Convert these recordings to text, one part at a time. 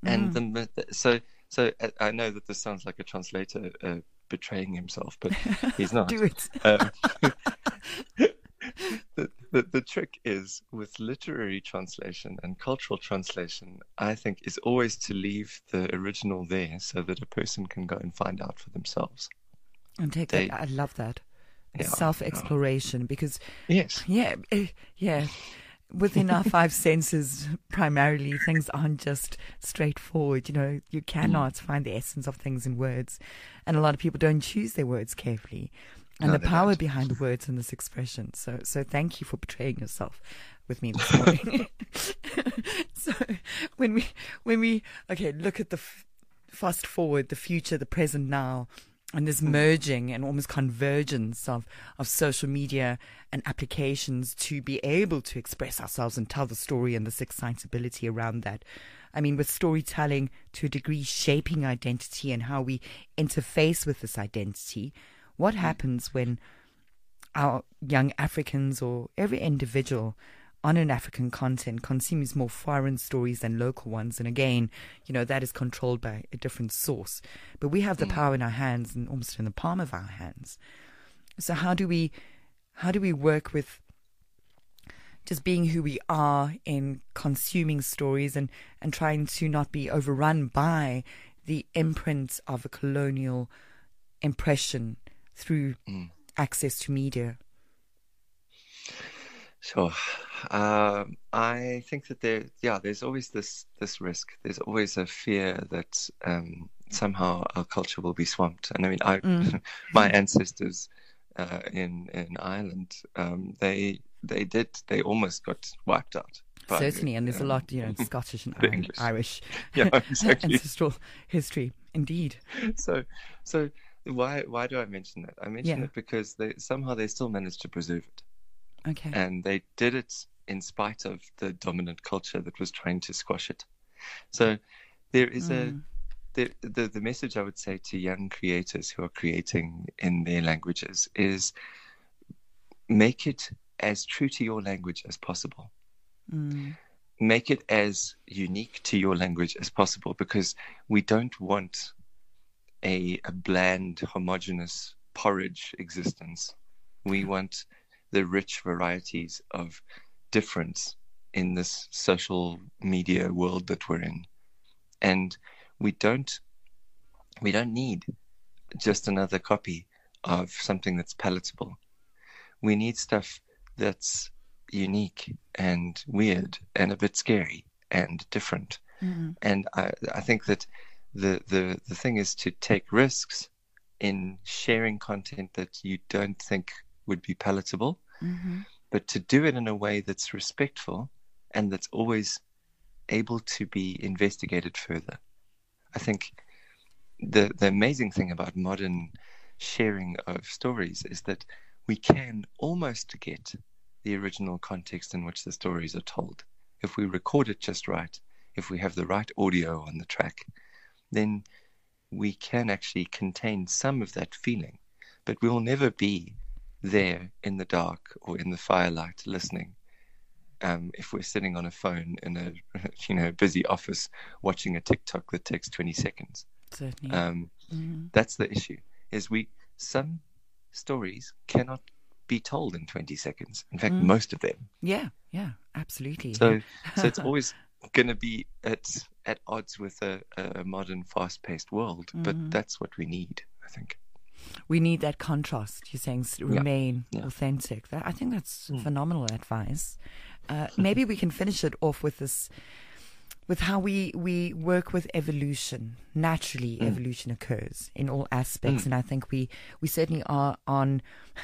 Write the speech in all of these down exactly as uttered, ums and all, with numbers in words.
And Mm. the so so I know that this sounds like a translator uh, betraying himself, but he's not. Do it. Um, the, the the trick is with literary translation and cultural translation, I think, is always to leave the original there so that a person can go and find out for themselves. And take that. They, I love that. yeah, yeah. Self-exploration, because Yes, yeah, eh, yeah. Within our five senses, primarily, things aren't just straightforward. You know, you mm. cannot find the essence of things in words. And a lot of people don't choose their words carefully. And No, the they power don't. behind the words in this expression. So, so thank you for betraying yourself with me this morning. So, when we, when we, okay, look at the f- fast forward, the future, the present now, and this merging and almost convergence of, of social media and applications to be able to express ourselves and tell the story, and this excitability around that. I mean, with storytelling to a degree shaping identity and how we interface with this identity, what happens when our young Africans or every individual on an African continent consumes more foreign stories than local ones? And again, you know, that is controlled by a different source. But we have the Mm. power in our hands and almost in the palm of our hands. So how do we how do we work with just being who we are in consuming stories, and, and trying to not be overrun by the imprint of a colonial impression through Mm. access to media? Sure. Um, I think that there, yeah, there's always this this risk. There's always a fear that um, somehow our culture will be swamped. And I mean, I, Mm. my ancestors uh, in in Ireland, um, they they did they almost got wiped out by Certainly, and there's a um, lot, you know, in Scottish and the Ir- English. Irish Yeah, exactly. ancestral history. Indeed. So so why why do I mention that? I mention Yeah. it because they somehow they still managed to preserve it. Okay. And they did it in spite of the dominant culture that was trying to squash it. So there is a Mm. the, the the message I would say to young creators who are creating in their languages is make it as true to your language as possible. Mm. Make it as unique to your language as possible, because we don't want a, a bland, homogeneous porridge existence. We want the rich varieties of difference in this social media world that we're in. And we don't we don't need just another copy of something that's palatable. We need stuff that's unique and weird and a bit scary and different. Mm-hmm. And I, I think that the, the the thing is to take risks in sharing content that you don't think would be palatable, Mm-hmm. but to do it in a way that's respectful and that's always able to be investigated further. I think the the amazing thing about modern sharing of stories is that we can almost get the original context in which the stories are told. If we record it just right, if we have the right audio on the track, then we can actually contain some of that feeling. But we will never be there in the dark or in the firelight listening. Um, if we're sitting on a phone in a you know busy office watching a TikTok that takes twenty seconds, Certainly. um, Mm-hmm. that's the issue. Is we some stories cannot be told in twenty seconds. In fact, Mm. most of them. Yeah, yeah, absolutely. So so it's always going to be at at odds with a, a modern, fast-paced world. But Mhm. that's what we need, I think. We need that contrast. You're saying s- remain Yeah. authentic. That, I think that's Mm. phenomenal advice. Uh, maybe we can finish it off with this, with how we, we work with evolution. Naturally, Mm. evolution occurs in all aspects, Mm. and I think we, we certainly are on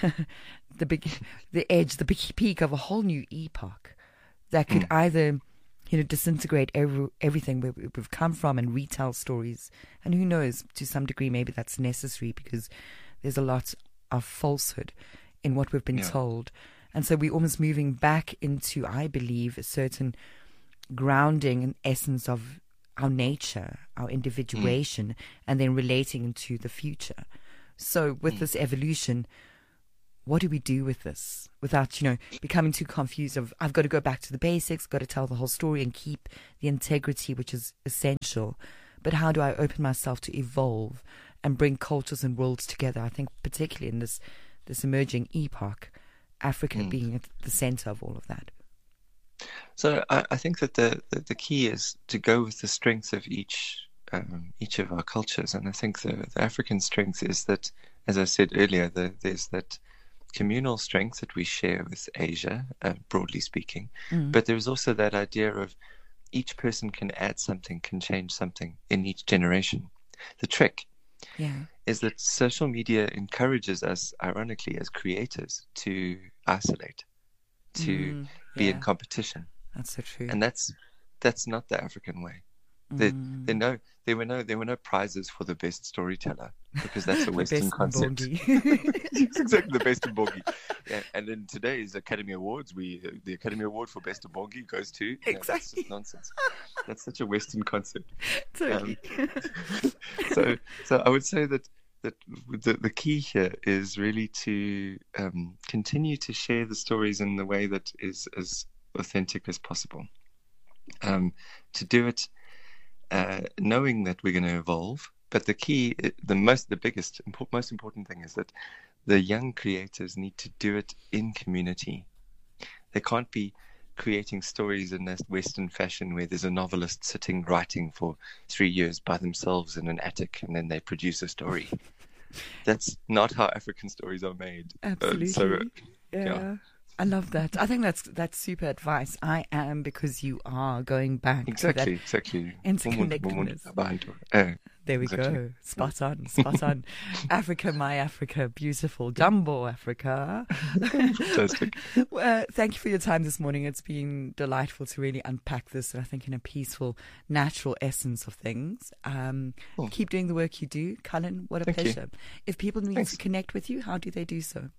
the big, the edge, the big peak of a whole new epoch that could Mm. either, you know, disintegrate every, everything where we've come from and retell stories. And who knows, to some degree, maybe that's necessary because there's a lot of falsehood in what we've been Yeah. told. And so we're almost moving back into, I believe, a certain grounding and essence of our nature, our individuation, and then relating into the future. So with Mm. this evolution, what do we do with this without, you know, becoming too confused of, I've got to go back to the basics, got to tell the whole story and keep the integrity, which is essential. But how do I open myself to evolve and bring cultures and worlds together? I think particularly in this, this emerging epoch, Africa mm. being at the center of all of that. So I, I think that the, the, the key is to go with the strengths of each um, each of our cultures. And I think the, the African strength is that, as I said earlier, the, there's that communal strength that we share with Asia, uh, broadly speaking. Mm. But there's also that idea of each person can add something, can change something in each generation. The trick yeah. is that social media encourages us, ironically, as creators, to isolate, to mm, be yeah. in competition. That's so true. And that's that's not the African way. There, mm. there, no, there were no there were no prizes for the best storyteller, because that's a Western concept. It's exactly the best Mbongi. Yeah, and in today's Academy Awards, we uh, the Academy Award for best Mbongi goes to. Exactly. No, that's just nonsense. That's such a Western concept. Totally. Um, so, so I would say that that the the key here is really to um, continue to share the stories in the way that is as authentic as possible. Um, to do it. Uh, knowing that we're going to evolve, but the key, the most, the biggest, impo- most important thing is that the young creators need to do it in community. They can't be creating stories in a Western fashion where there's a novelist sitting writing for three years by themselves in an attic and then they produce a story. That's not how African stories are made. Absolutely. Uh, so, yeah. yeah. I love that. I think that's that's super advice. I am because you are going back exactly, to that exactly. interconnectedness. Uh, there we exactly. go. Spot on, spot on. Africa, my Africa, beautiful. Dumbo Africa. Fantastic. uh, thank you for your time this morning. It's been delightful to really unpack this, I think, in a peaceful, natural essence of things. Um, oh. Keep doing the work you do. Cullen, what a thank pleasure. You. If people need Thanks. to connect with you, how do they do so?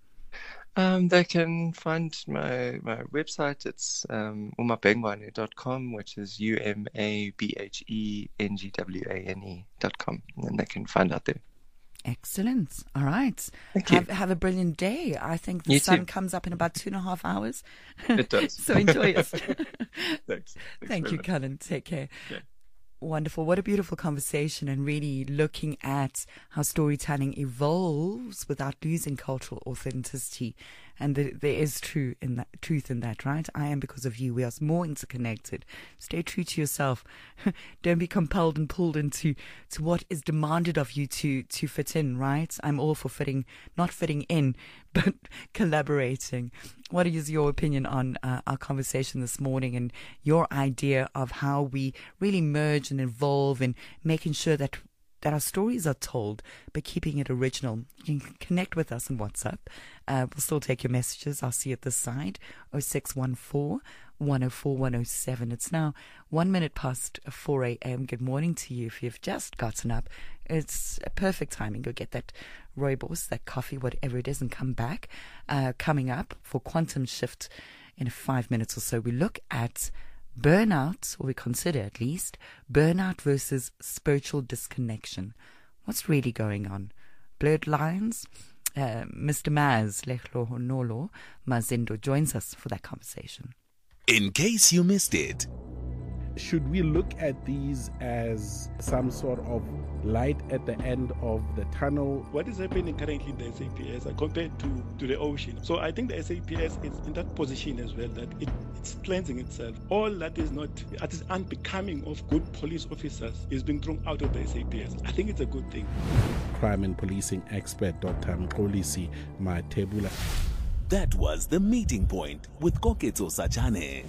Um, they can find my my website. It's um, umabhengwane dot com, which is U M A B H E N G W A N E dot com, and they can find out there. Excellent. All right. Thank have, you. Have a brilliant day. I think the you sun too. comes up in about two and a half hours. It does. So enjoy it. Thanks. Thanks. Thank you, much. Cullen. Take care. Yeah. Wonderful. What a beautiful conversation, and really looking at how storytelling evolves without losing cultural authenticity. And the, there is true in that, truth in that, right? I am because of you. We are more interconnected. Stay true to yourself. Don't be compelled and pulled into to what is demanded of you to, to fit in, right? I'm all for fitting, not fitting in, but collaborating. What is your opinion on uh, our conversation this morning and your idea of how we really merge and evolve in making sure that that our stories are told, but keeping it original? You can connect with us on WhatsApp. Uh, we'll still take your messages. I'll see you at this side, oh six one four, one oh four, one oh seven. It's now one minute past four a.m. Good morning to you. If you've just gotten up, it's a perfect timing. Go get that rooibos, that coffee, whatever it is, and come back. Uh, coming up for Quantum Shift in five minutes or so, we look at burnout, or we consider at least, burnout versus spiritual disconnection. What's really going on? Blurred lines? Uh, Mister Maz Lehlohonolo Mazindo joins us for that conversation. In case you missed it. Should we look at these as some sort of light at the end of the tunnel? What is happening currently in the S A P S compared to, to the ocean? So I think the S A P S is in that position as well, that it, it's cleansing itself. All that is not, that is unbecoming of good police officers is being thrown out of the S A P S. I think it's a good thing. Crime and policing expert Doctor Mxolisi Mathebula. That was The Meeting Point with Koketso Sachane.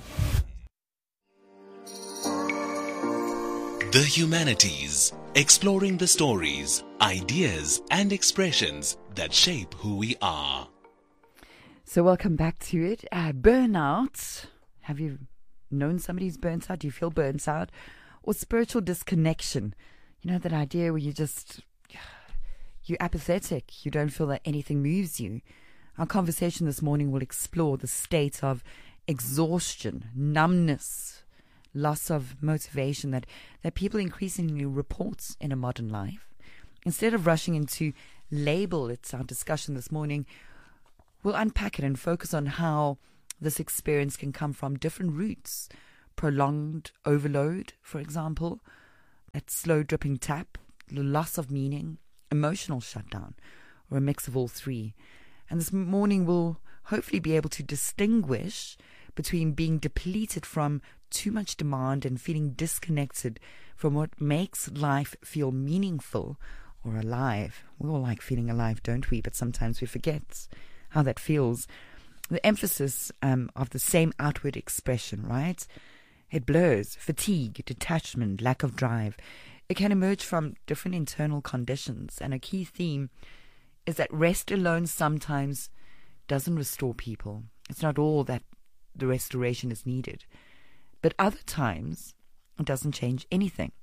The Humanities, exploring the stories, ideas, and expressions that shape who we are. So welcome back to it. Uh, burnout. Have you known somebody who's burnt out? Do you feel burnt out? Or spiritual disconnection? You know, that idea where you just, you're apathetic. You don't feel that anything moves you. Our conversation this morning will explore the state of exhaustion, numbness, loss of motivation that, that people increasingly report in a modern life. Instead of rushing into label, it's our discussion this morning, we'll unpack it and focus on how this experience can come from different roots. Prolonged overload, for example, that slow dripping tap, the loss of meaning, emotional shutdown, or a mix of all three. And this morning we'll hopefully be able to distinguish between being depleted from too much demand and feeling disconnected from what makes life feel meaningful or alive. We all like feeling alive, don't we? But sometimes we forget how that feels. The emphasis um, of the same outward expression, right? It blurs fatigue, detachment, lack of drive. It can emerge from different internal conditions. And a key theme is that rest alone sometimes doesn't restore people. It's not all that the restoration is needed. But other times, it doesn't change anything.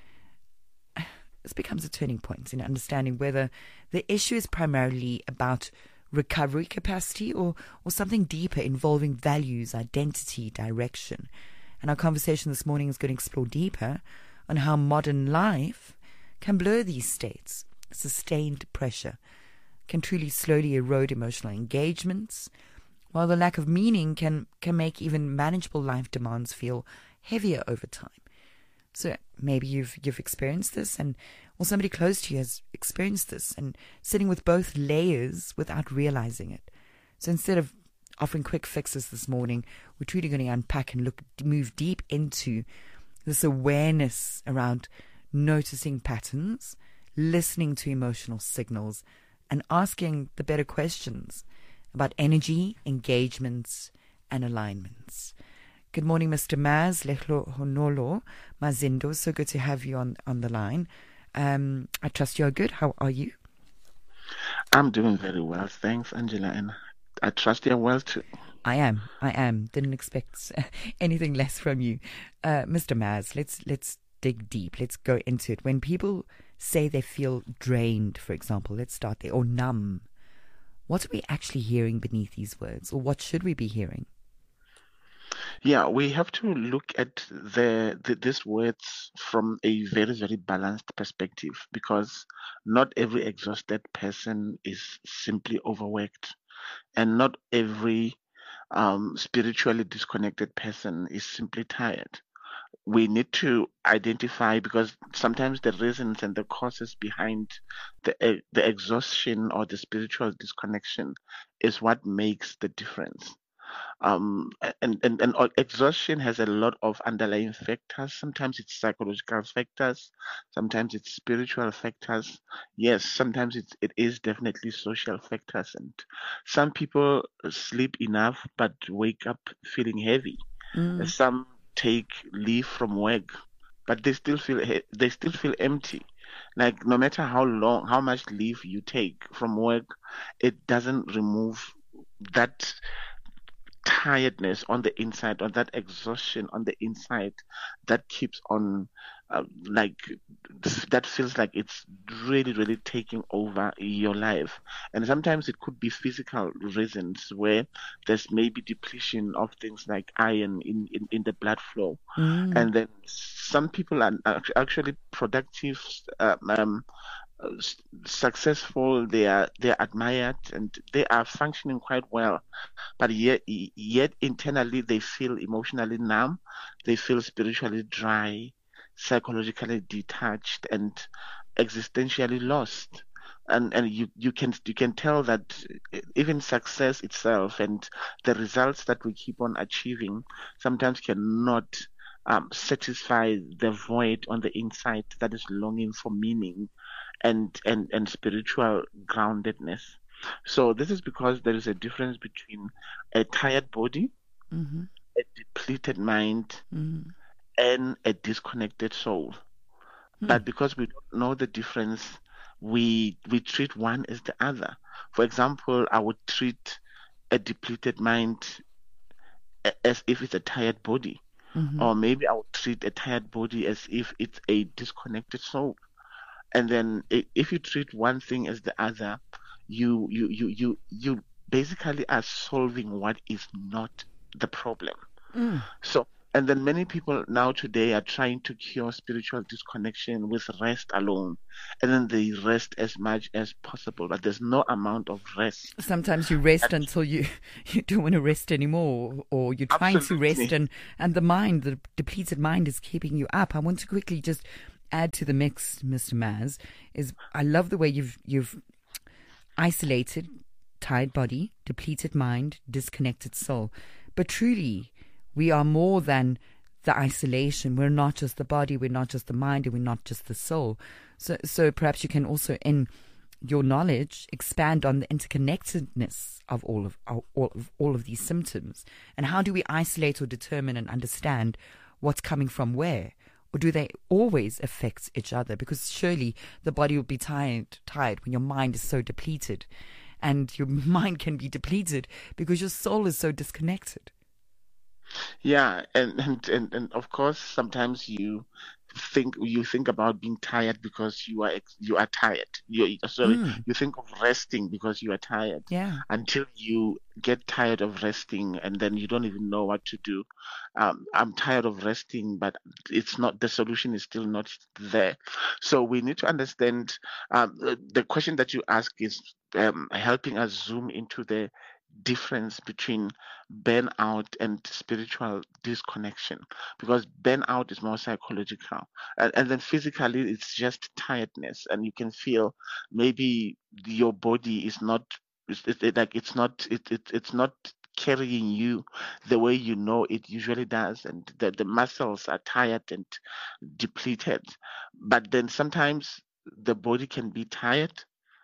This becomes a turning point in understanding whether the issue is primarily about recovery capacity or, or something deeper involving values, identity, direction. And our conversation this morning is going to explore deeper on how modern life can blur these states. Sustained pressure can truly slowly erode emotional engagements, while the lack of meaning can, can make even manageable life demands feel heavier over time. So maybe you've you've experienced this, and or somebody close to you has experienced this, and sitting with both layers without realizing it. So instead of offering quick fixes this morning, we're truly going to unpack and look, move deep into this awareness around noticing patterns, listening to emotional signals, and asking the better questions about energy, engagements, and alignments. Good morning, Mister Maz Lehlohonolo Mazindo. So good to have you on, on the line. Um, I trust you're good. How are you? I'm doing very well. Thanks, Angela. And I trust you're well too. I am. I am. Didn't expect anything less from you. Uh, Mister Maz, let's, let's dig deep. Let's go into it. When people say they feel drained, for example, let's start there, or numb, what are we actually hearing beneath these words, or what should we be hearing? Yeah, we have to look at the, the these words from a very, very balanced perspective, because not every exhausted person is simply overworked, and not every um, spiritually disconnected person is simply tired. We need to identify, because sometimes the reasons and the causes behind the the exhaustion or the spiritual disconnection is what makes the difference. Um, and, and, and exhaustion has a lot of underlying factors. Sometimes it's psychological factors, sometimes it's spiritual factors. Yes, sometimes it's, it is definitely social factors. And some people sleep enough but wake up feeling heavy. Mm. Some take leave from work, but they still feel they still feel empty. Like no matter how long, how much leave you take from work, it doesn't remove that tiredness on the inside, or that exhaustion on the inside that keeps on uh, like that feels like it's really really taking over your life. And sometimes it could be physical reasons, where there's maybe depletion of things like iron in, in, in the blood flow. Mm. And then some people are actually productive, uh, um, successful, they are they are admired, and they are functioning quite well, but yet yet internally they feel emotionally numb, they feel spiritually dry, psychologically detached, and existentially lost. And and you you can you can tell that even success itself and the results that we keep on achieving sometimes cannot um, satisfy the void on the inside that is longing for meaning and, and, and spiritual groundedness. So this is because there is a difference between a tired body, mm-hmm. a depleted mind, mm-hmm. and a disconnected soul. Mm-hmm. But because we don't know the difference, we we treat one as the other. For example, I would treat a depleted mind as if it's a tired body. Mm-hmm. Or maybe I would treat a tired body as if it's a disconnected soul. And then if you treat one thing as the other, you you you you, you basically are solving what is not the problem. Mm. So And then many people now today are trying to cure spiritual disconnection with rest alone. And then they rest as much as possible, but there's no amount of rest. Sometimes you rest and, until you, you don't want to rest anymore, or you're trying absolutely. to rest and, and the mind, the depleted mind is keeping you up. I want to quickly just add to the mix, Mister Maz, is I love the way you've you've isolated tired body, depleted mind, disconnected soul. But truly, we are more than the isolation. We're not just the body, we're not just the mind, and we're not just the soul. So so perhaps you can also, in your knowledge, expand on the interconnectedness of all of all of all of these symptoms. And how do we isolate or determine and understand what's coming from where? Or do they always affect each other? Because surely the body will be tired tired when your mind is so depleted. And your mind can be depleted because your soul is so disconnected. Yeah, and, and, and, and of course, sometimes you think you think about being tired because you are you are tired. You sorry, mm. you think of resting because you are tired. Yeah. Until you get tired of resting, and then you don't even know what to do. Um, I'm tired of resting, but it's not. The solution is still not there. So we need to understand. Um, the question that you ask is um, helping us zoom into the difference between burnout and spiritual disconnection, because burnout is more psychological, and, and then physically it's just tiredness, and you can feel maybe your body is not it's, it, like it's not it, it it's not carrying you the way you know it usually does, and the, the muscles are tired and depleted. But then sometimes the body can be tired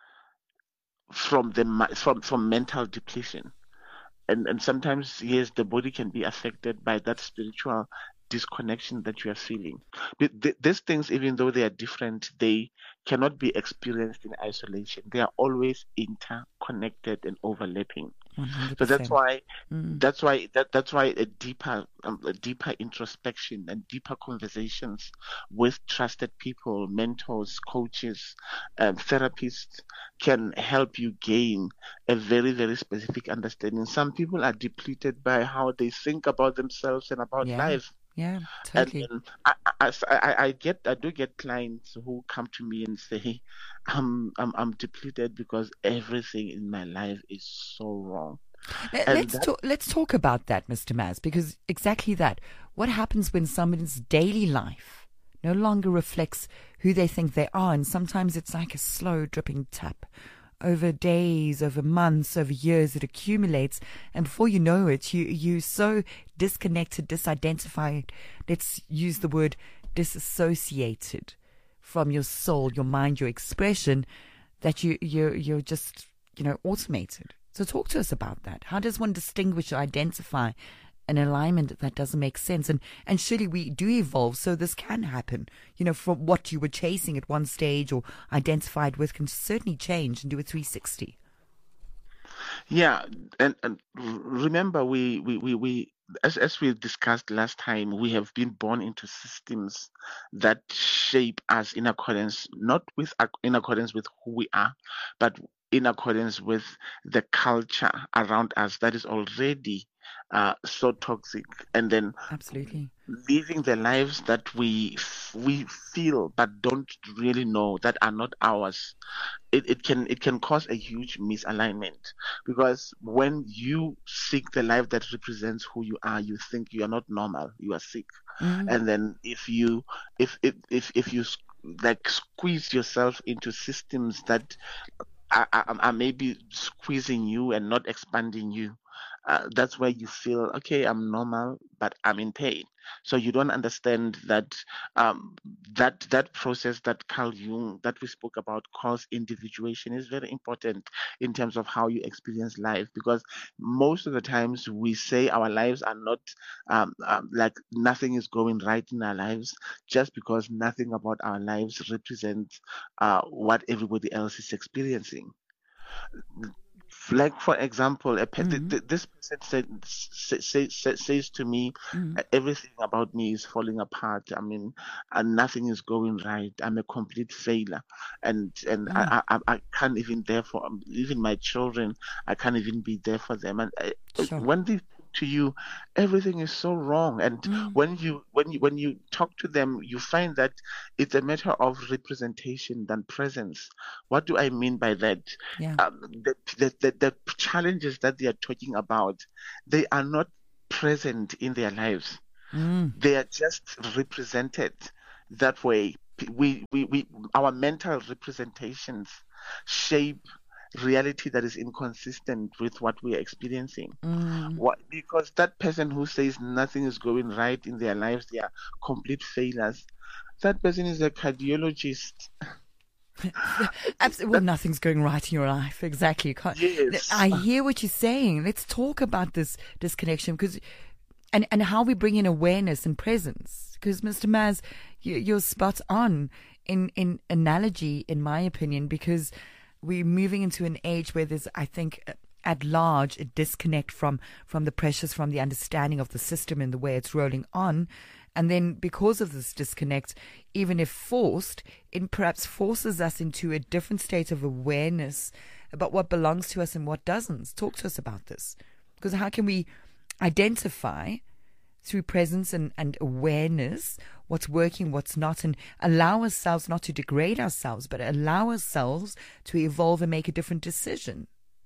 from the from from mental depletion, and and sometimes yes, the body can be affected by that spiritual disconnection that you are feeling. But th- these things, even though they are different, they cannot be experienced in isolation. They are always interconnected and overlapping. one hundred percent. So that's why mm. that's why that, that's why a deeper um, a deeper introspection and deeper conversations with trusted people, mentors, coaches, um, therapists can help you gain a very, very specific understanding. Some people are depleted by how they think about themselves and about yeah. life. Yeah, totally. And I, I, I, I get, I do get clients who come to me and say, "I'm, I'm, I'm depleted because everything in my life is so wrong." Let's that, talk, let's talk about that, Mister Maz, because exactly that. What happens when someone's daily life no longer reflects who they think they are, and sometimes it's like a slow dripping tap. Over days, over months, over years, it accumulates, and before you know it, you you're so disconnected, disidentified. Let's use the word disassociated from your soul, your mind, your expression, that you you you're just you know automated. So talk to us about that. How does one distinguish or identify an alignment that doesn't make sense? And and surely we do evolve, so this can happen. You know, from what you were chasing at one stage or identified with can certainly change and do a three sixty. Yeah, and, and remember, we, we, we, we as, as we discussed last time, we have been born into systems that shape us in accordance, not with in accordance with who we are, but in accordance with the culture around us that is already uh, so toxic, and then absolutely living the lives that we we feel but don't really know, that are not ours. It, it can it can cause a huge misalignment, because when you seek the life that represents who you are, you think you are not normal, you are sick. Mm-hmm. And then if you if if if, if you like squeeze yourself into systems that are, are, are maybe squeezing you and not expanding you, Uh, that's where you feel, okay, I'm normal, but I'm in pain. So you don't understand that um, that that process that Carl Jung, that we spoke about, calls individuation, is very important in terms of how you experience life. Because most of the times we say our lives are not um, um, like nothing is going right in our lives, just because nothing about our lives represents uh, what everybody else is experiencing. Like, for example, a pet, Mm-hmm. th- this person said, say, say, say, says to me, Mm-hmm. everything about me is falling apart. I mean, and nothing is going right. I'm a complete failure, and and Mm. I, I I can't even there for even my children. I can't even be there for them. And I, Sure. when they to you, everything is so wrong. And Mm. when you when you when you talk to them, you find that it's a matter of representation than presence. What do I mean by that? Yeah. Um, the, the, the, the challenges that they are talking about, they are not present in their lives. Mm. They are just represented that way. We, we, we, our mental representations shape reality that is inconsistent with what we are experiencing. Mm. What, because that person who says nothing is going right in their lives, they are complete failures, that person is a cardiologist. Absolutely. Well, nothing's going right in your life. Exactly. You can't, Yes. I hear what you're saying. Let's talk about this disconnection, because, and, and how we bring in awareness and presence. Because, Mister Maz, you, you're spot on in, in analogy, in my opinion, because we're moving into an age where there's, I think, at large, a disconnect from, from the pressures, from the understanding of the system and the way it's rolling on. And then because of this disconnect, even if forced, it perhaps forces us into a different state of awareness about what belongs to us and what doesn't. Talk to us about this. Because how can we identify through presence and, and awareness what's working, what's not, and allow ourselves not to degrade ourselves, but allow ourselves to evolve and make a different decision?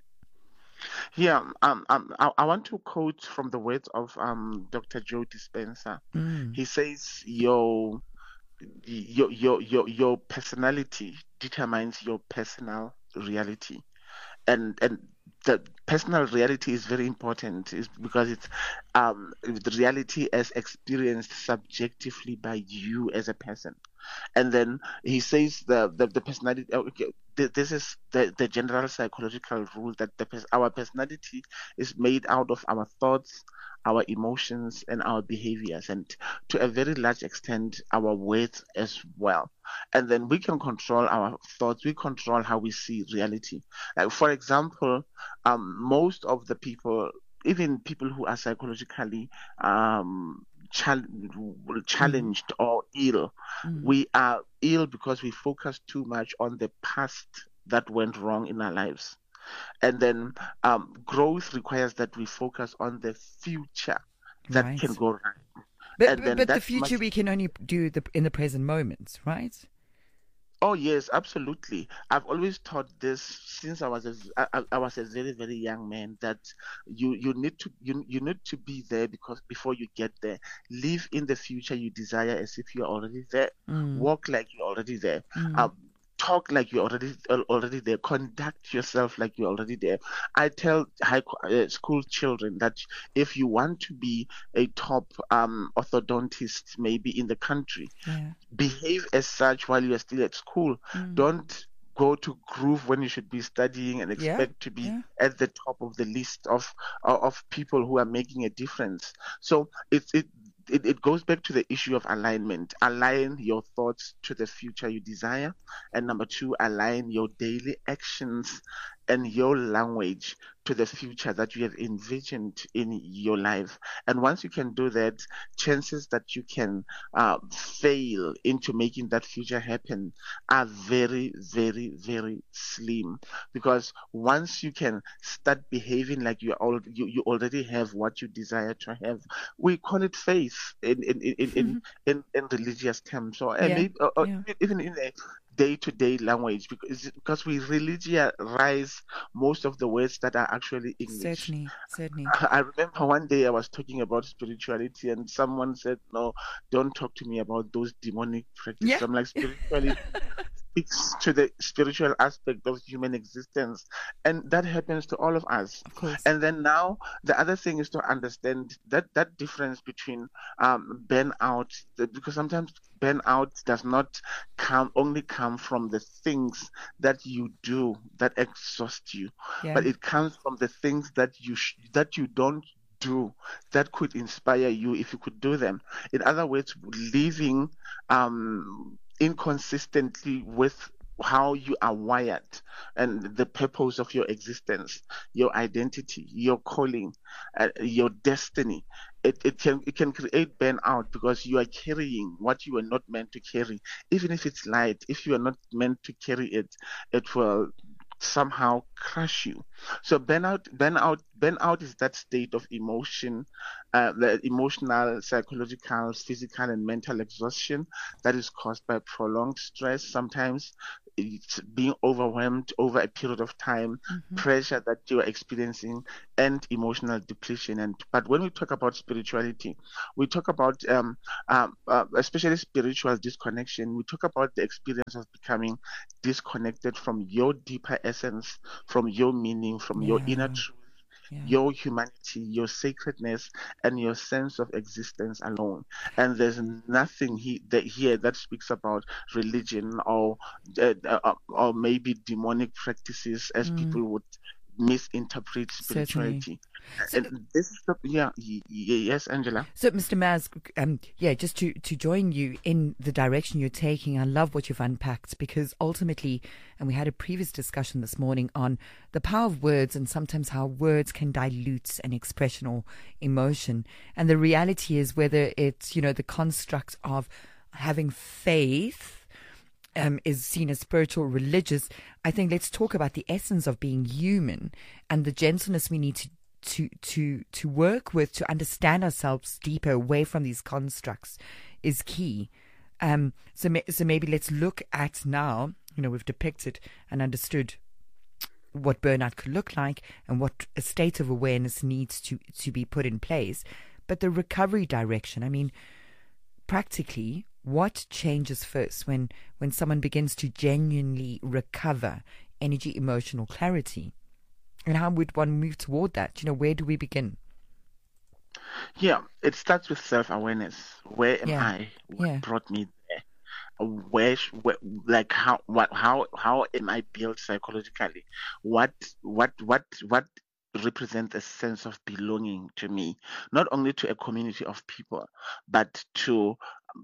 Yeah, um, um, I, I want to quote from the words of um, Doctor Joe Dispenza. Mm. He says, "Your, your, your, your, your personality determines your personal reality," and and the personal reality is very important, is because it's um, the reality as experienced subjectively by you as a person. And then he says the the, the personality. Okay, this is the, the general psychological rule that the our personality is made out of our thoughts, our emotions, and our behaviors, and to a very large extent our words as well. And then we can control our thoughts. We control how we see reality. Like, for example, um, most of the people, even people who are psychologically um, challenged mm. or ill, mm. we are ill because we focus too much on the past that went wrong in our lives. And then um, growth requires that we focus on the future that right. can go right. But, but, but the future much... we can only do the, in the present moment, right? Oh yes, absolutely. I've always taught this since I was a I, I was a very very young man, that you you need to you you need to be there because before you get there, live in the future you desire as if you're already there. Mm. Walk like you're already there. Mm. Um, talk like you're already already there. Conduct yourself like you're already there. I tell high uh, school children that if you want to be a top um, orthodontist maybe in the country, yeah. behave as such while you are still at school. Mm. Don't go to groove when you should be studying and expect yeah. to be yeah. at the top of the list of of people who are making a difference. So it's it. It, it goes back to the issue of alignment. Align your thoughts to the future you desire. And number two, align your daily actions and your language to the future that you have envisioned in your life. And once you can do that, chances that you can uh, fail into making that future happen are very, very, very slim. Because once you can start behaving like you, all, you, you already have what you desire to have, we call it faith in in in, mm-hmm. in, in, in religious terms, or yeah. maybe, or, yeah. even in a day-to-day language, because because we religionize most of the words that are actually English. Certainly, certainly. I remember one day I was talking about spirituality, and someone said, "No, don't talk to me about those demonic practices." Yeah. I'm like, spirituality speaks to the spiritual aspect of human existence, and that happens to all of us. Of course. And then now the other thing is to understand that that difference between um, burnout, because sometimes burnout does not come only come from the things that you do that exhaust you, yeah. but it comes from the things that you sh- that you don't do that could inspire you if you could do them. In other words, living um, inconsistently with how you are wired and the purpose of your existence, your identity, your calling, uh, your destiny. It, it can it can create burnout because you are carrying what you are not meant to carry. Even if it's light, if you are not meant to carry it, it will somehow crush you. So burnout, burnout, burnout is that state of emotion, uh, the emotional, psychological, physical, and mental exhaustion that is caused by prolonged stress. Sometimes it's being overwhelmed over a period of time, mm-hmm. pressure that you are experiencing, and emotional depletion. And but when we talk about spirituality, we talk about um, um, uh, especially spiritual disconnection. We talk about the experience of becoming disconnected from your deeper essence, from your meaning, from yeah. your inner truth. Yeah. Your humanity, your sacredness, and your sense of existence alone. And there's nothing he, that here that speaks about religion or uh, uh, or maybe demonic practices, as mm. people would misinterpret spirituality. So, and this is the, yeah, y- y- yes, Angela. So, Mister Maz, um, yeah, just to, to join you in the direction you're taking, I love what you've unpacked, because ultimately, and we had a previous discussion this morning on the power of words and sometimes how words can dilute an expression or emotion. And the reality is, whether it's, you know, the construct of having faith, Um, is seen as spiritual, religious. I think let's talk about the essence of being human and the gentleness we need to to to to work with to understand ourselves deeper away from these constructs is key. Um, so so maybe let's look at now. You know, we've depicted and understood what burnout could look like and what a state of awareness needs to to be put in place. But the recovery direction. I mean, practically, what changes first when, when someone begins to genuinely recover energy, emotional clarity? And how would one move toward that? You know, where do we begin? Yeah, it starts with self-awareness. Where am yeah. I? What yeah. brought me there? Where, where, like how, what, how, how am I built psychologically? What, what, what, what represents a sense of belonging to me, not only to a community of people, but to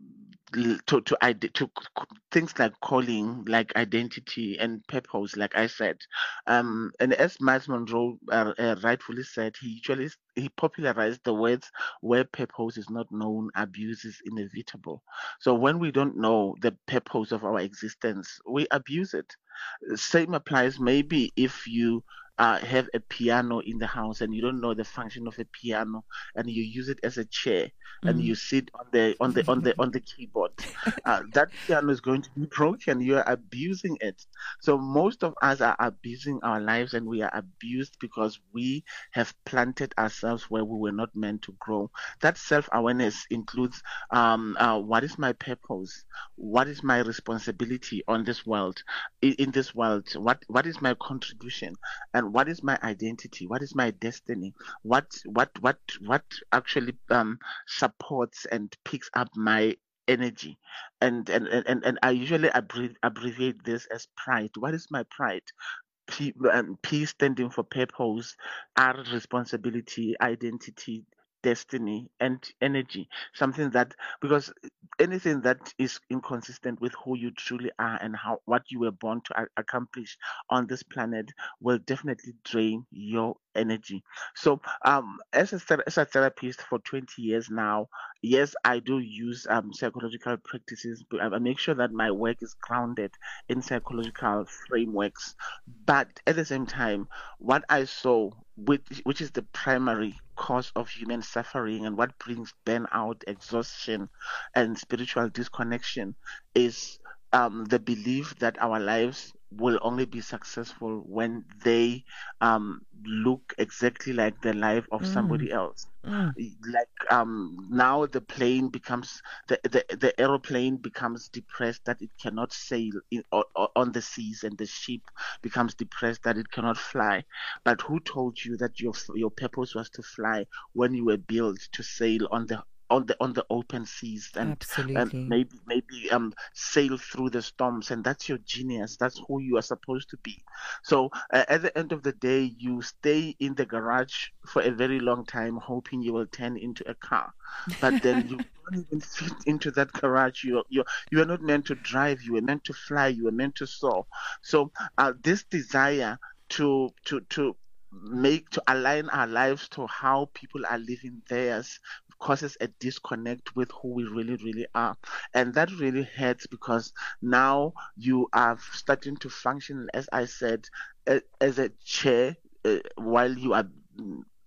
to to, to things like calling, like identity and purpose, like I said. Um, and as Miles Monroe uh, uh, rightfully said, he usually he popularized the words, where purpose is not known, abuse is inevitable. So when we don't know the purpose of our existence, we abuse it. Same applies maybe if you Uh, have a piano in the house and you don't know the function of a piano and you use it as a chair mm. and you sit on the on the on the on the keyboard, uh, that piano is going to be broken. You are abusing it. So most of us are abusing our lives, and we are abused because we have planted ourselves where we were not meant to grow. That self-awareness includes um, uh, what is my purpose? What is my responsibility on this world? In, in this world, what what is my contribution? And what is my identity? What is my destiny? What what what what actually um, supports and picks up my energy? And and and, and I usually abbreviate this as pride. What is my pride? P, um, P standing for purpose, R responsibility, identity, destiny, and energy. Something that, because anything that is inconsistent with who you truly are and how what you were born to a- accomplish on this planet will definitely drain your energy. So um as a, as a therapist for twenty years now, yes, I do use um psychological practices, but I make sure that my work is grounded in psychological frameworks. But at the same time, what I saw, which, which is the primary cause of human suffering and what brings burnout, exhaustion, and spiritual disconnection, is um, the belief that our lives will only be successful when they um, look exactly like the life of mm. somebody else. Mm. Like um, now the plane becomes, the, the, the aeroplane becomes depressed that it cannot sail in, or, or on the seas, and the ship becomes depressed that it cannot fly. But who told you that your your purpose was to fly when you were built to sail on the on the on the open seas and, and maybe maybe um sail through the storms? And that's your genius. That's who you are supposed to be. So uh, at the end of the day, you stay in the garage for a very long time hoping you will turn into a car, but then you don't even fit into that garage. You you you are not meant to drive. You are meant to fly. You are meant to soar. So uh, this desire to to to make to align our lives to how people are living theirs causes a disconnect with who we really really are, and that really hurts, because now you are starting to function, as I said, as a chair uh, while you are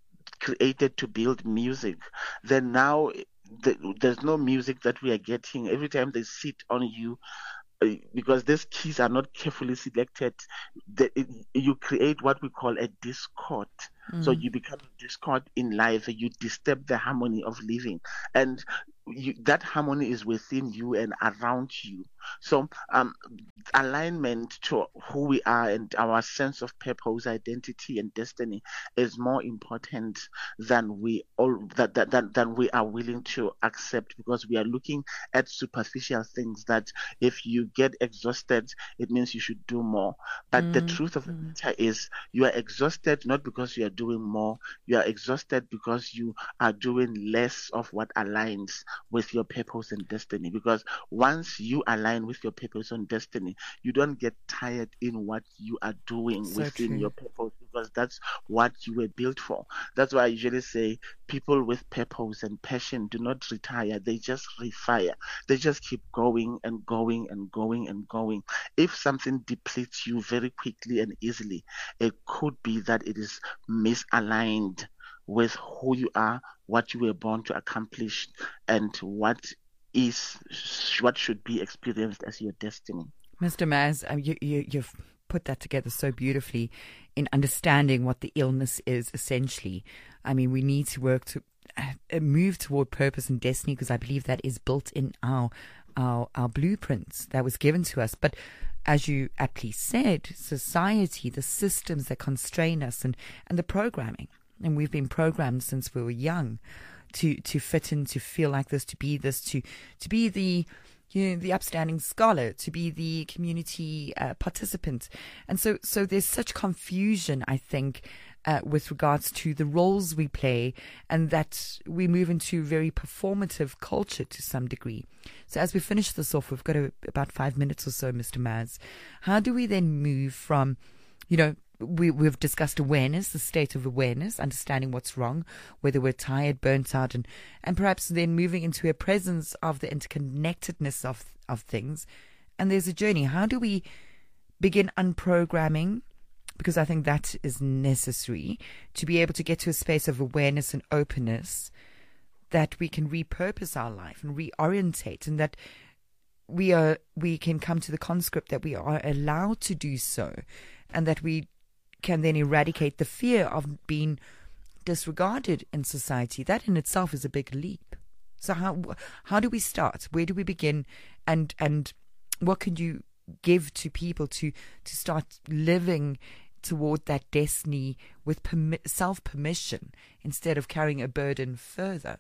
created to build music, then now the, there's no music that we are getting. Every time they sit on you, uh, because these keys are not carefully selected, the, it, you create what we call a discord. Mm. So you become a discord in life. You disturb the harmony of living, and you, that harmony is within you and around you. So um, alignment to who we are and our sense of purpose, identity, and destiny is more important than we all that, that, that than we are willing to accept, because we are looking at superficial things that if you get exhausted, it means you should do more. But mm. the truth of the matter is, you are exhausted not because you are doing more. You are exhausted because you are doing less of what aligns with your purpose and destiny. Because once you align with your purpose and destiny, you don't get tired in what you are doing so within true. Your purpose, because that's what you were built for. That's why I usually say people with purpose and passion do not retire. They just refire. They just keep going and going and going and going. If something depletes you very quickly and easily, it could be that it is misaligned with who you are, what you were born to accomplish, and what is what should be experienced as your destiny. Mister Maz, um, you, you, you've put that together so beautifully in understanding what the illness is essentially. I mean, we need to work to uh, move toward purpose and destiny, because I believe that is built in our our our blueprints that was given to us. But as you aptly said, society, the systems that constrain us, and, and the programming. And we've been programmed since we were young to, to fit in, to feel like this, to be this, to, to be the, you know, the upstanding scholar, to be the community uh, participant. And so, so there's such confusion, I think, uh, with regards to the roles we play, and that we move into very performative culture to some degree. So as we finish this off, we've got a, about five minutes or so, Mister Maz. How do we then move from, you know, We, we've discussed awareness, the state of awareness, understanding what's wrong, whether we're tired, burnt out, and, and perhaps then moving into a presence of the interconnectedness of, of things. And there's a journey. How do we begin unprogramming? Because I think that is necessary to be able to get to a space of awareness and openness, that we can repurpose our life and reorientate, and that we are we can come to the conscript that we are allowed to do so, and that we can then eradicate the fear of being disregarded in society. That in itself is a big leap. So how how do we start? Where do we begin? And and what can you give to people to to start living toward that destiny with permi- self-permission, instead of carrying a burden further?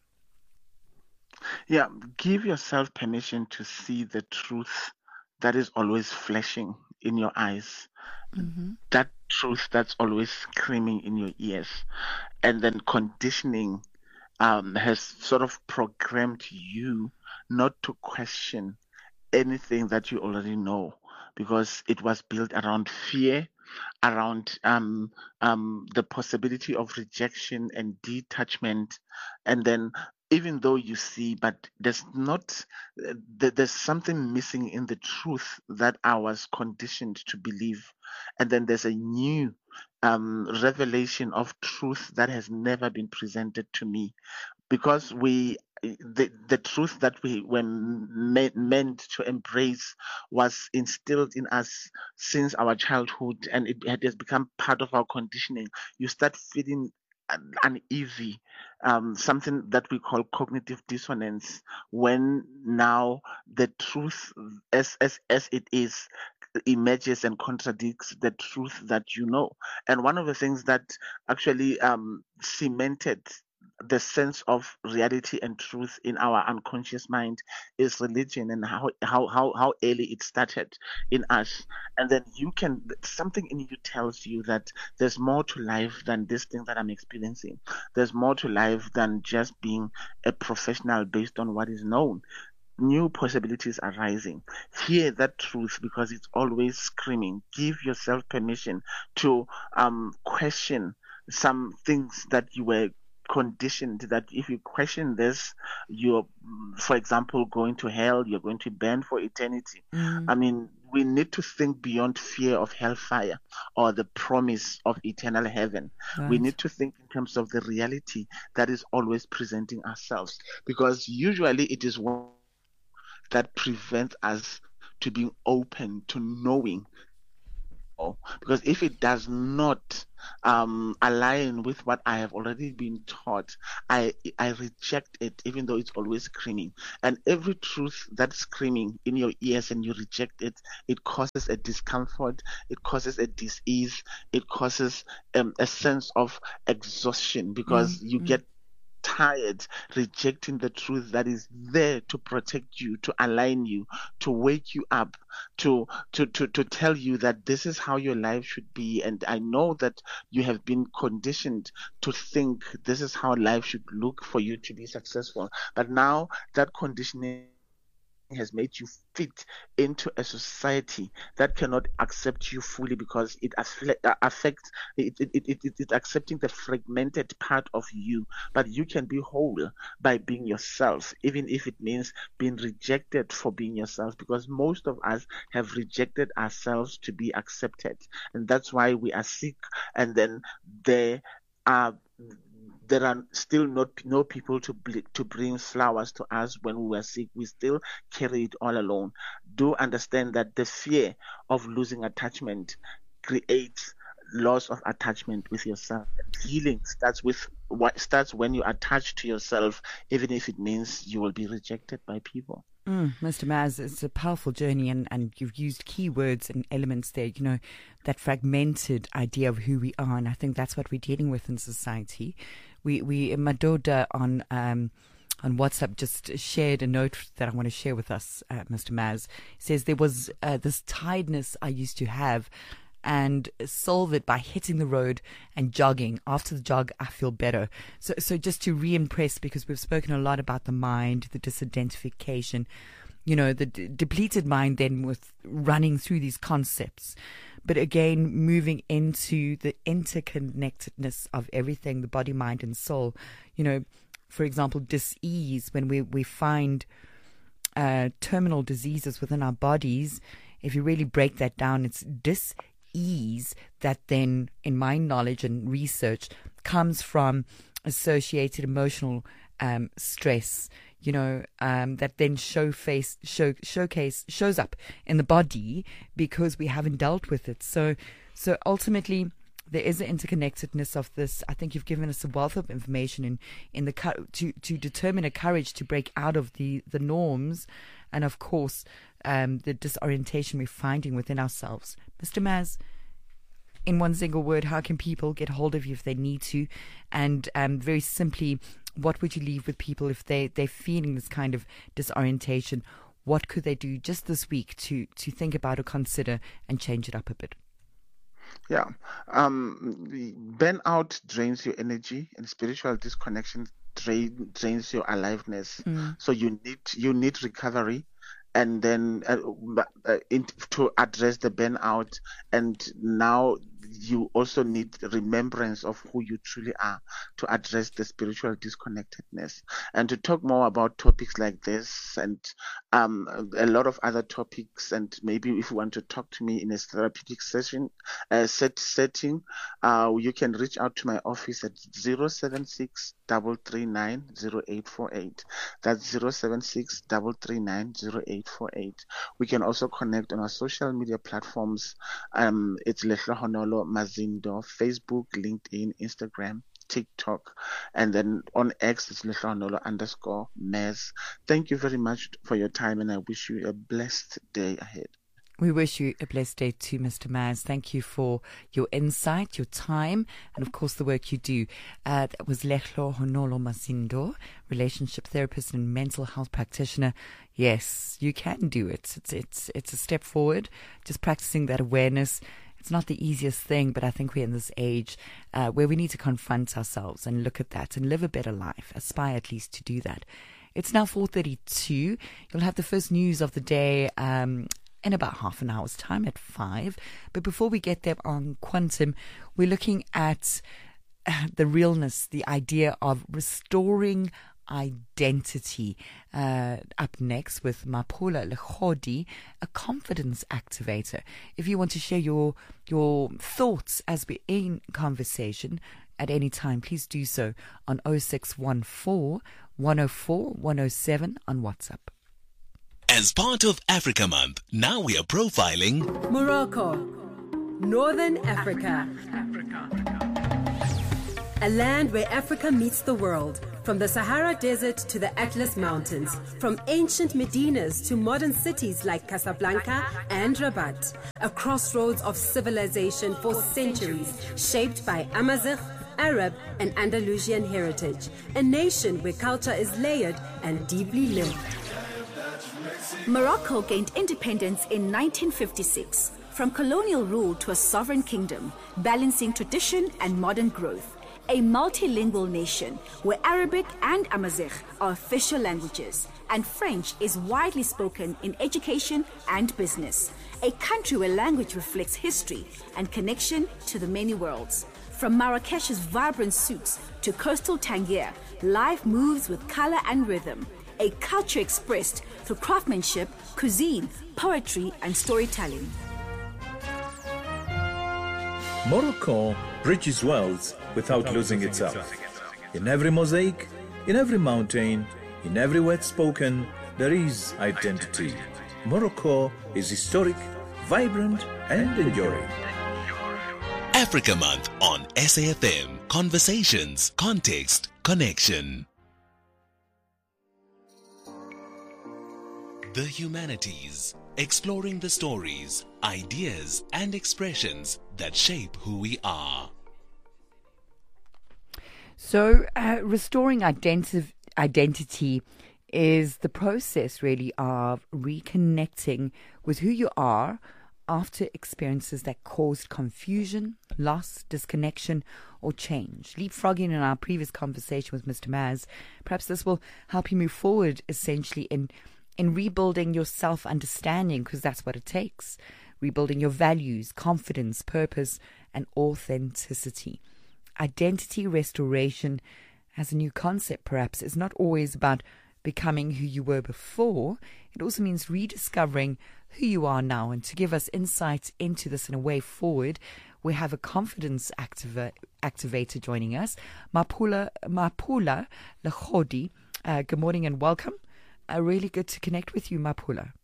Yeah, give yourself permission to see the truth that is always flashing in your eyes. Mm-hmm. That truth that's always screaming in your ears. And then conditioning um, has sort of programmed you not to question anything that you already know, because it was built around fear, around um, um, the possibility of rejection and detachment. And then even though you see, but there's not, there's something missing in the truth that I was conditioned to believe. And then there's a new um, revelation of truth that has never been presented to me, because we, the, the truth that we were me- meant to embrace was instilled in us since our childhood, and it, it has become part of our conditioning. You start feeling uneasy, um, something that we call cognitive dissonance, when now the truth as, as, as it is emerges and contradicts the truth that you know. And one of the things that actually um, cemented the sense of reality and truth in our unconscious mind is religion, and how how how how early it started in us. And then you can, something in you tells you that there's more to life than this thing that I'm experiencing. There's more to life than just being a professional based on what is known. New possibilities are rising. Hear that truth, because it's always screaming. Give yourself permission to um question some things that you were conditioned, that if you question this, you're, for example, going to hell, you're going to burn for eternity. Mm. I mean, we need to think beyond fear of hellfire or the promise of eternal heaven. Right. We need to think in terms of the reality that is always presenting ourselves, because usually it is one that prevents us to being open to knowing. Because if it does not um, align with what I have already been taught, I I reject it, even though it's always screaming. And every truth that's screaming in your ears and you reject it, it causes a discomfort, it causes a dis-ease, it causes um, a sense of exhaustion, because mm-hmm. you get tired rejecting the truth that is there to protect you, to align you, to wake you up, to to to to tell you that this is how your life should be. And I know that you have been conditioned to think this is how life should look for you to be successful, but now that conditioning has made you fit into a society that cannot accept you fully, because it affects it, it, it, it, it's accepting the fragmented part of you. But you can be whole by being yourself, even if it means being rejected for being yourself, because most of us have rejected ourselves to be accepted, and that's why we are sick. And then there are There are still not no people to to bring flowers to us when we were sick. We still carry it all alone. Do understand that the fear of losing attachment creates loss of attachment with yourself. And healing starts with what starts when you attach to yourself, even if it means you will be rejected by people. Mm, Mister Maz, it's a powerful journey, and, and you've used key words and elements there, you know, that fragmented idea of who we are. And I think that's what we're dealing with in society. We, we Madoda on um, on WhatsApp just shared a note that I want to share with us, uh, Mister Maz. He says there was uh, this tiredness I used to have, and solve it by hitting the road and jogging. After the jog, I feel better. So, so just to re-impress, because we've spoken a lot about the mind, the disidentification, you know, the d- depleted mind then with running through these concepts. But again, moving into the interconnectedness of everything, the body, mind, and soul. You know, for example, dis-ease, when we, we find uh, terminal diseases within our bodies, if you really break that down, it's dis ease that then, in my knowledge and research, comes from associated emotional um, stress, you know, um, that then show face, show, showcase, shows up in the body because we haven't dealt with it. So, so ultimately, there is an interconnectedness of this. I think you've given us a wealth of information in, in the to to determine a courage to break out of the, the norms, and of course, um, the disorientation we're finding within ourselves. Mister Maz, in one single word, how can people get hold of you if they need to? And um, very simply, what would you leave with people if they, they're feeling this kind of disorientation? What could they do just this week to, to think about or consider and change it up a bit? Yeah. Um, burnout drains your energy, and spiritual disconnection drain, drains your aliveness. Mm. So you need you need recovery. And then uh, uh, in, to address the burnout, and now you also need remembrance of who you truly are to address the spiritual disconnectedness. And to talk more about topics like this and um, a lot of other topics, and maybe if you want to talk to me in a therapeutic session uh, set setting, uh, you can reach out to my office at zero seven six, three three nine, zero eight four eight. That's zero seven six, three three nine, zero eight four eight. We can also connect on our social media platforms. Um, it's Lehlohonolo Mazindo, Facebook, LinkedIn, Instagram, TikTok, and then on X it's Lehlohonolo underscore Maz. Thank you very much for your time, and I wish you a blessed day ahead. We wish you a blessed day too, Mister Maz. Thank you for your insight, your time, and of course the work you do. Uh, that was Lehlohonolo Mazindo, relationship therapist and mental health practitioner. Yes, you can do it. It's it's it's a step forward. Just practicing that awareness. It's not the easiest thing, but I think we're in this age uh, where we need to confront ourselves and look at that and live a better life. Aspire at least to do that. It's now four thirty-two. You'll have the first news of the day Um, in about half an hour's time at five. But before we get there on Quantum, we're looking at uh, the realness, the idea of restoring identity. Uh, up next with Mapula Lekhodi, a confidence activator. If you want to share your your thoughts as we're in conversation at any time, please do so on oh six one four, one oh four, one oh seven on WhatsApp. As part of Africa Month, now we are profiling Morocco, Northern Africa. A land where Africa meets the world, from the Sahara Desert to the Atlas Mountains, from ancient Medinas to modern cities like Casablanca and Rabat, a crossroads of civilization for centuries, shaped by Amazigh, Arab and Andalusian heritage, a nation where culture is layered and deeply lived. Morocco gained independence in nineteen fifty-six, from colonial rule to a sovereign kingdom, balancing tradition and modern growth. A multilingual nation where Arabic and Amazigh are official languages, and French is widely spoken in education and business. A country where language reflects history and connection to the many worlds. From Marrakesh's vibrant souks to coastal Tangier, life moves with color and rhythm. A culture expressed through craftsmanship, cuisine, poetry, and storytelling. Morocco bridges worlds without losing itself. In every mosaic, in every mountain, in every word spoken, there is identity. Morocco is historic, vibrant, and enduring. Africa Month on S A F M. Conversations, context, connection. The Humanities, exploring the stories, ideas, and expressions that shape who we are. So, uh, restoring identi- identity is the process, really, of reconnecting with who you are after experiences that caused confusion, loss, disconnection, or change. Leapfrogging in our previous conversation with Mister Maz, perhaps this will help you move forward, essentially, in in rebuilding your self-understanding, because that's what it takes. Rebuilding your values, confidence, purpose, and authenticity. Identity restoration, as a new concept perhaps, is not always about becoming who you were before. It also means rediscovering who you are now. And to give us insights into this and a way forward, we have a confidence activa- activator joining us, Mapula, Mapula Lekhodi. Uh, good morning and welcome. Uh, really good to connect with you, Mapula.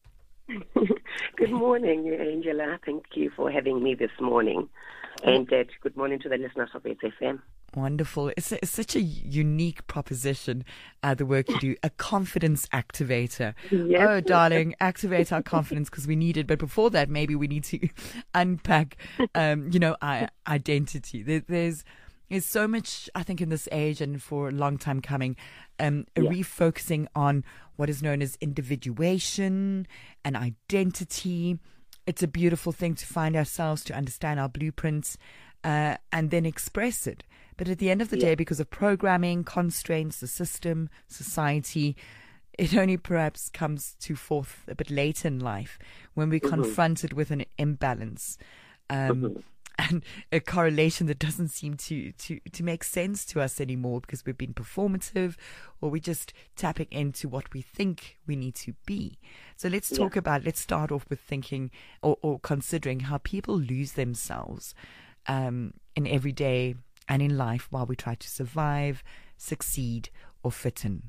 Good morning, Angela. Thank you for having me this morning. And uh, good morning to the listeners of S F M. Wonderful. It's, a, it's such a unique proposition, uh, the work you do, a confidence activator. Yes. Oh, darling, activate our confidence because we need it. But before that, maybe we need to unpack, um, you know, our identity. There, there's There's so much, I think, in this age and for a long time coming, um, a yeah. refocusing on what is known as individuation and identity. It's a beautiful thing to find ourselves, to understand our blueprints, uh, and then express it. But at the end of the yeah. day, because of programming, constraints, the system, society, it only perhaps comes to forth a bit later in life when we're mm-hmm. confronted with an imbalance. Um, mm-hmm. And a correlation that doesn't seem to, to, to make sense to us anymore because we've been performative or we're just tapping into what we think we need to be. So let's talk yeah. about, let's start off with thinking or, or considering how people lose themselves um, in everyday and in life while we try to survive, succeed, or fit in.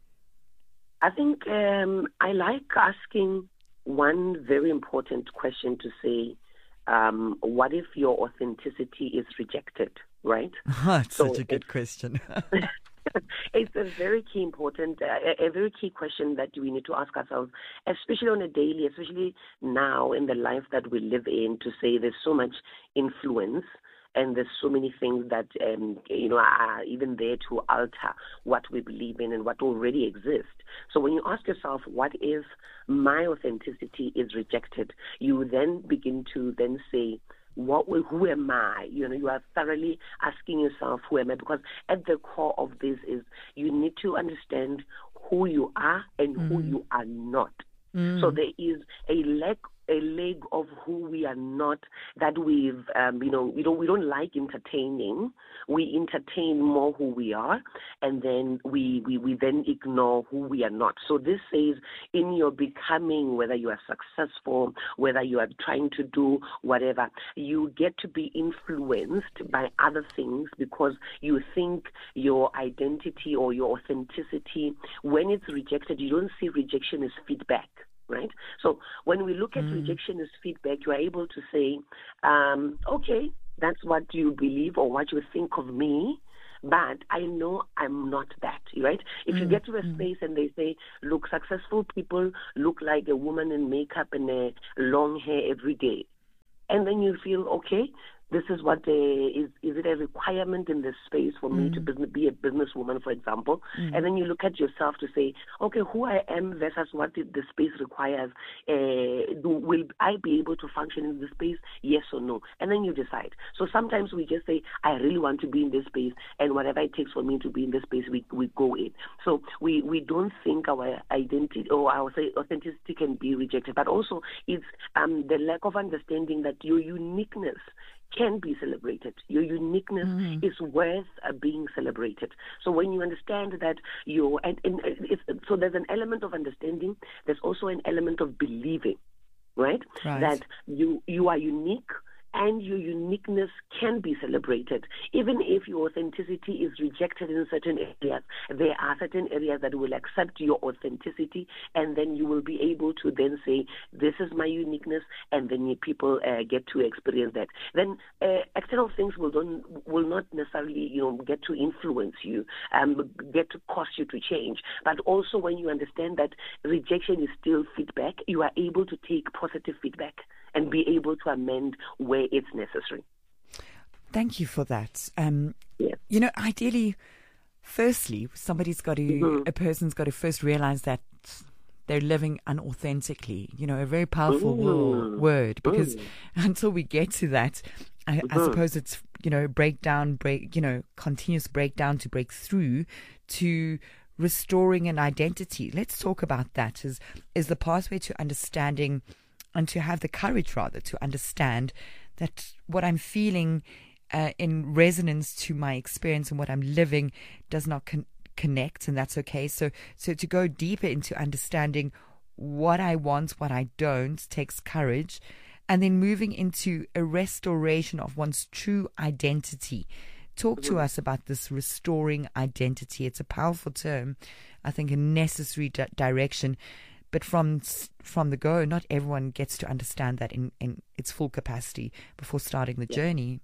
I think um, I like asking one very important question to say, Um, what if your authenticity is rejected, right? That's so such a good question. It's a very key important, uh, a very key question that we need to ask ourselves, especially on a daily, especially now in the life that we live in, to say there's so much influence and there's so many things that, um, you know, are even there to alter what we believe in and what already exists. So when you ask yourself, what if my authenticity is rejected, you then begin to then say, what, who am I? You know, you are thoroughly asking yourself, who am I? Because at the core of this is you need to understand who you are and mm. who you are not. Mm. So there is a lack a leg of who we are not, that we've, um, you know, we don't, we don't like entertaining. We entertain more who we are, and then we, we, we then ignore who we are not. So this says in your becoming, whether you are successful, whether you are trying to do whatever, you get to be influenced by other things because you think your identity or your authenticity, when it's rejected, you don't see rejection as feedback. Right? So when we look at mm. rejection as feedback, you are able to say, um, okay, that's what you believe or what you think of me, but I know I'm not that, right? If mm. you get to a mm. space and they say, look, successful people look like a woman in makeup and a long hair every day, and then you feel, okay, this is what uh, is is it a requirement in this space for mm. me to business, be a businesswoman, for example? Mm. And then you look at yourself to say, okay, who I am versus what the space requires. Uh, do, will I be able to function in this space? Yes or no? And then you decide. So sometimes we just say, I really want to be in this space, and whatever it takes for me to be in this space, we we go in. So we, we don't think our identity or our authenticity can be rejected, but also it's um, the lack of understanding that your uniqueness can be celebrated. Your uniqueness mm-hmm. is worth uh, being celebrated. So when you understand that you, and, and it's, so there's an element of understanding. There's also an element of believing, right? right. That you you are unique. And your uniqueness can be celebrated. Even if your authenticity is rejected in certain areas, there are certain areas that will accept your authenticity, and then you will be able to then say, this is my uniqueness, and then people uh, get to experience that. Then uh, external things will, don't, will not necessarily you know, get to influence you, um, get to cause you to change. But also when you understand that rejection is still feedback, you are able to take positive feedback and be able to amend where it's necessary. Thank you for that. Um, yeah. You know, ideally, firstly, somebody's got to, mm-hmm. a person's got to first realize that they're living unauthentically, you know, a very powerful mm-hmm. word, because mm-hmm. until we get to that, I, mm-hmm. I suppose it's, you know, breakdown, break, you know, continuous breakdown to break through to restoring an identity. Let's talk about that. Is, is the pathway to understanding and to have the courage, rather, to understand that what I'm feeling uh, in resonance to my experience and what I'm living does not con- connect, and that's okay. So, so to go deeper into understanding what I want, what I don't, takes courage, and then moving into a restoration of one's true identity. Talk to us about this restoring identity. It's a powerful term, I think a necessary di- direction. But from from the go, not everyone gets to understand that in, in its full capacity before starting the yeah. journey.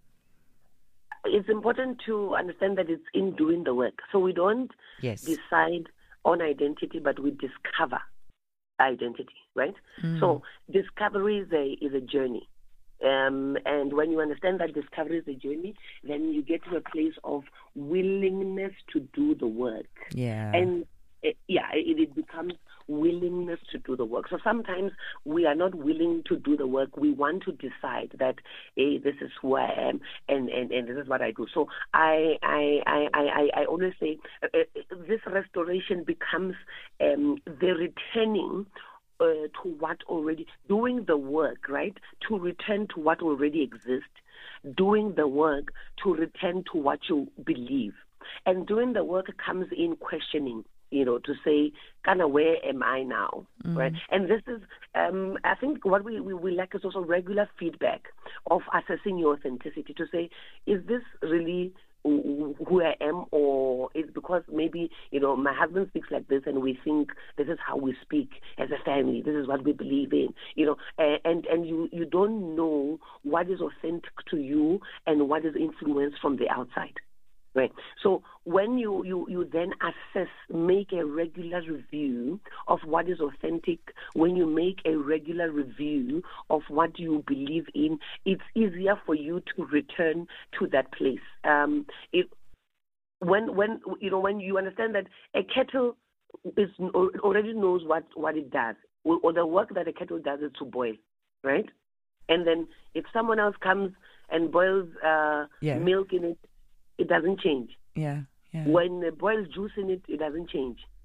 It's important to understand that it's in doing the work. So we don't yes. decide on identity, but we discover identity, right? Mm. So discovery is a, is a journey. Um, and when you understand that discovery is a journey, then you get to a place of willingness to do the work. Yeah. And it, yeah, it, it becomes willingness to do the work. So sometimes we are not willing to do the work. We want to decide that, hey, this is who I am, and, and, and this is what I do. So I I I I, I always say uh, this restoration becomes um, the returning uh, to what already, doing the work, right, to return to what already exists, doing the work to return to what you believe. And doing the work comes in questioning, you know, to say, kind of, where am I now, mm. right? And this is, um, I think what we, we, we lack is also regular feedback of assessing your authenticity, to say, is this really who I am, or it's because maybe, you know, my husband speaks like this and we think this is how we speak as a family, this is what we believe in, you know, and, and you, you don't know what is authentic to you and what is influenced from the outside. Right. So when you, you, you then assess, make a regular review of what is authentic, when you make a regular review of what you believe in, it's easier for you to return to that place. Um, it, when when you know when you understand that a kettle is already knows what, what it does, or the work that a kettle does is to boil, right? And then if someone else comes and boils uh, yeah. milk in it, it doesn't change. Yeah, yeah. When they boil juice in it, it doesn't change.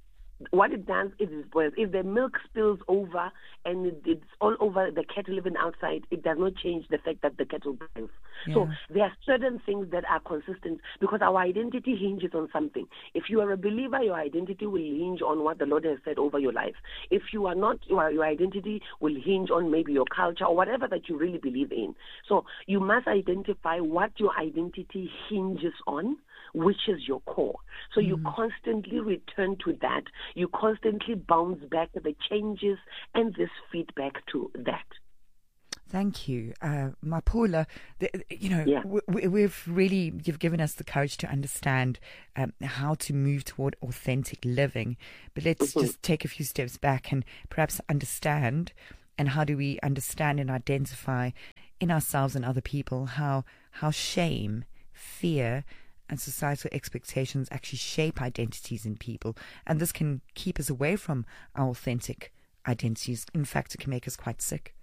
what it does is it spoils. If the milk spills over and it, it's all over the kettle living outside, it does not change the fact that the kettle boils. Yeah. So there are certain things that are consistent because our identity hinges on something. If you are a believer, your identity will hinge on what the Lord has said over your life. If you are not, your, your identity will hinge on maybe your culture or whatever that you really believe in. So you must identify what your identity hinges on, which is your core. So mm. you constantly return to that. You constantly bounce back the changes and this feedback to that. Thank you. Uh, Mapula, the, you know, yeah. we, we've really, you've given us the courage to understand um, how to move toward authentic living. But let's mm-hmm. just take a few steps back and perhaps understand, and how do we understand and identify in ourselves and other people how how shame, fear, and societal expectations actually shape identities in people. And this can keep us away from our authentic identities. In fact, it can make us quite sick.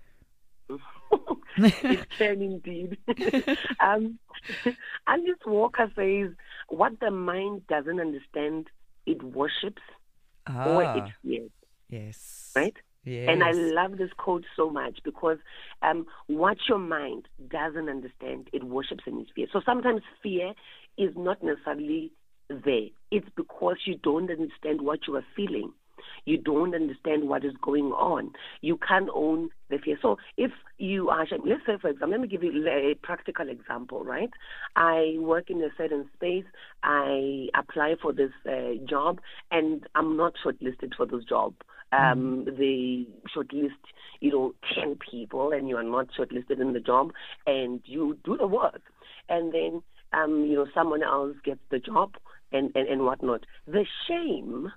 It can indeed. um, Alice Walker says, what the mind doesn't understand, it worships ah, or it fears. Yes. Right? Yes. And I love this quote so much because um, what your mind doesn't understand, it worships and it fears. So sometimes fear is not necessarily there. It's because you don't understand what you are feeling. You don't understand what is going on. You can't own the fear. So if you are, let's say, for example, let me give you a practical example, right? I work in a certain space. I apply for this uh, job, and I'm not shortlisted for this job. Um, mm. They shortlist, you know, ten people, and you are not shortlisted in the job, and you do the work. And then, um, you know, someone else gets the job and, and, and whatnot. The shame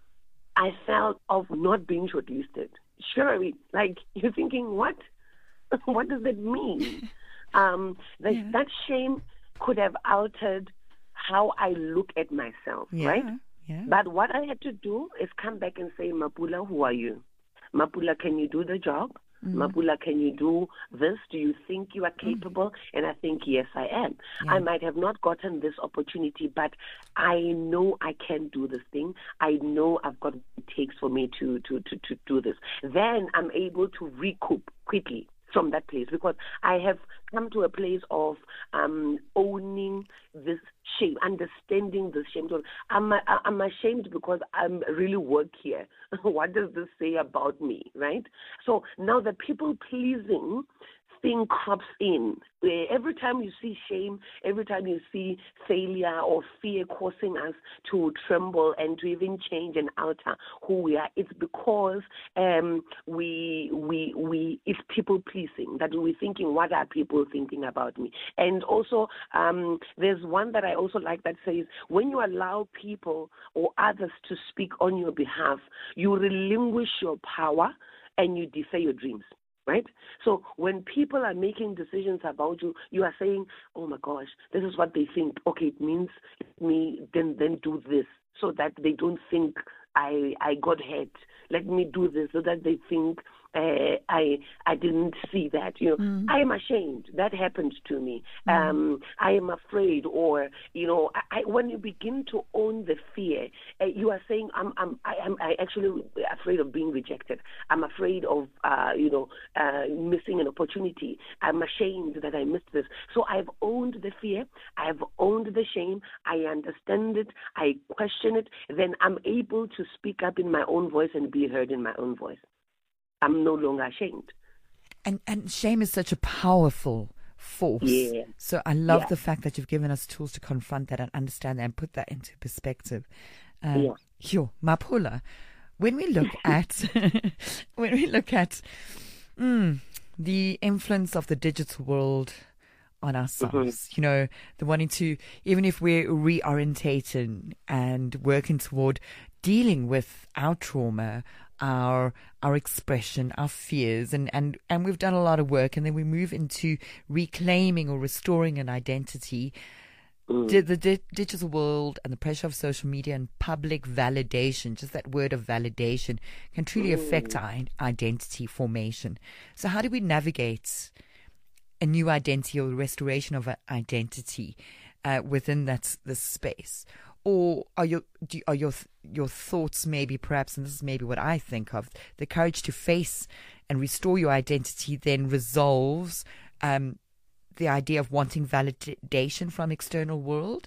I felt of not being shortlisted. Surely, like, you're thinking, what? What does that mean? um, the, yeah. That shame could have altered how I look at myself, yeah, right? Yeah. But what I had to do is come back and say, Mapula, who are you? Mapula, can you do the job? Mm. Mapula, can you do this? Do you think you are capable? Mm. And I think, yes, I am. Yeah. I might have not gotten this opportunity, but I know I can do this thing. I know I've got what it takes for me to, to, to, to do this. Then I'm able to recoup quickly from that place, because I have come to a place of um, owning this shame, understanding this shame. So I'm, I'm ashamed because I'm really work here. What does this say about me, right? So now the people-pleasing thing crops in. Every time you see shame, every time you see failure or fear causing us to tremble and to even change and alter who we are, it's because um, we we we it's people pleasing, that we're thinking, what are people thinking about me? And also, um, there's one that I also like that says, when you allow people or others to speak on your behalf, you relinquish your power and you defer your dreams. Right? So when people are making decisions about you, you are saying, oh my gosh, this is what they think. Okay, it means let me then then do this so that they don't think I I got hurt. Let me do this so that they think uh, I I didn't see that. You know, mm. I am ashamed. That happened to me. Mm. Um, I am afraid, or you know, I, I, when you begin to own the fear, uh, you are saying, I'm I'm I am I actually afraid of being rejected. I'm afraid of uh, you know uh, missing an opportunity. I'm ashamed that I missed this. So I've owned the fear. I've owned the shame. I understand it. I question it. Then I'm able to speak up in my own voice and be heard in my own voice. I'm no longer ashamed. And and shame is such a powerful force. Yeah. So I love yeah. the fact that you've given us tools to confront that and understand that and put that into perspective. Uh, yeah. Yo, Mapula, when we look at when we look at mm, the influence of the digital world on ourselves, mm-hmm. you know, the wanting to, even if we're reorientating and working toward dealing with our trauma, our our expression, our fears, and, and, and we've done a lot of work, and then we move into reclaiming or restoring an identity. Mm. The, the di- digital world and the pressure of social media and public validation, just that word of validation, can truly mm. affect our identity formation. So how do we navigate a new identity or the restoration of an identity uh, within that this space? Or are your do, are your your thoughts maybe perhaps, and this is maybe what I think of, the courage to face and restore your identity then resolves um, the idea of wanting validation from external world?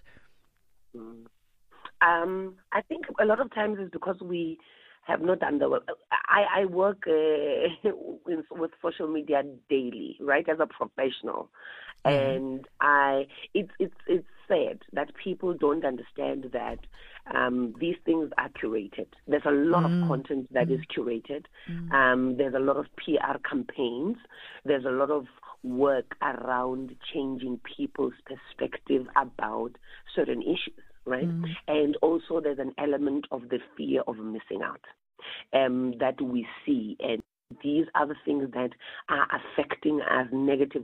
Um, I think a lot of times it's because we have not done the work. I, I work uh, in, with social media daily, right, as a professional. Mm-hmm. And I, it's it's it's sad that people don't understand that um, these things are curated. There's a lot mm. of content that mm. is curated. Mm. Um, there's a lot of P R campaigns. There's a lot of work around changing people's perspective about certain issues, right? Mm. And also there's an element of the fear of missing out um, that we see. And these are the things that are affecting us negatively